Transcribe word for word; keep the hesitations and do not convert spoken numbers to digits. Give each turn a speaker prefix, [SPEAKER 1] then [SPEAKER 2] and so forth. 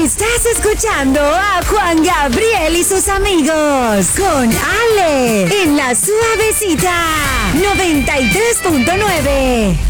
[SPEAKER 1] Estás escuchando a Juan Gabriel y sus amigos con Ale en La Suavecita noventa y tres punto nueve.